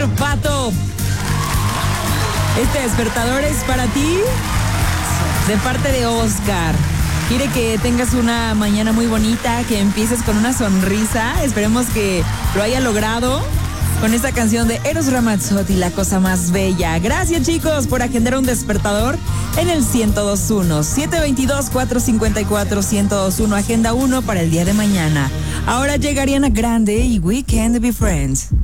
Pato. Este despertador es para ti, de parte de Oscar. Quiere que tengas una mañana muy bonita, que empieces con una sonrisa. Esperemos que lo haya logrado con esta canción de Eros Ramazzotti, La Cosa Más Bella. Gracias, chicos, por agendar un despertador en el 1021. 722-454-1021. Agenda 1 para el día de mañana. Ahora llega Ariana Grande y We Can't Be Friends.